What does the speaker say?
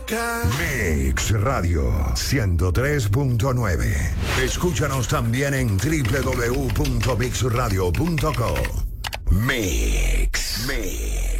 loca. Mix Radio 103.9. Escúchanos también en www.mixradio.co. Mix.